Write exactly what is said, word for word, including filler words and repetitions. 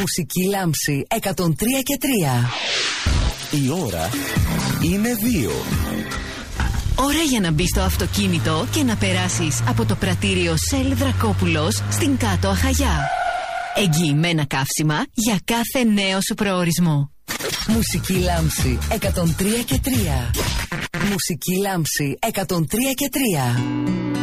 Μουσική Λάμψη εκατόν τρία και τρία. Η ώρα είναι δύο. Ώρα για να μπεις στο αυτοκίνητο και να περάσεις από το πρατήριο Σέλ Δρακόπουλος στην Κάτω Αχαγιά. Εγγυημένα καύσιμα για κάθε νέο σου προορισμό. Μουσική Λάμψη εκατόν τρία και τρία. Μουσική Λάμψη εκατόν τρία και τρία.